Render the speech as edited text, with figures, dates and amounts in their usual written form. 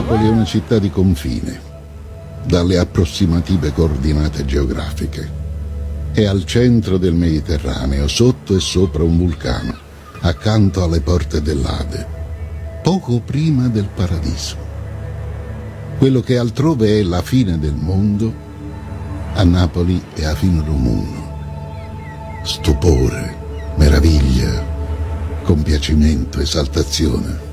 Napoli è una città di confine, dalle approssimative coordinate geografiche. È al centro del Mediterraneo, sotto e sopra un vulcano, accanto alle porte dell'Ade, poco prima del paradiso. Quello che altrove è la fine del mondo, a Napoli è a fine romuno. Stupore, meraviglia, compiacimento, esaltazione.